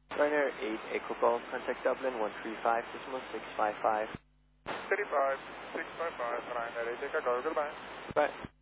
Ryanair 8 Echo Golf, contact Dublin 135.655. 35.655, Ryanair 8 Echo Golf, goodbye. Bye.